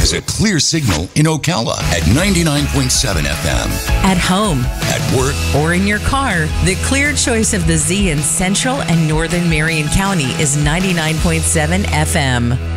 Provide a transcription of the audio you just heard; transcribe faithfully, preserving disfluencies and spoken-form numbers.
has a clear signal in Ocala at ninety-nine point seven F M. At home, at work, or in your car, the clear choice of the Z in Central and Northern Marion County is ninety-nine point seven F M.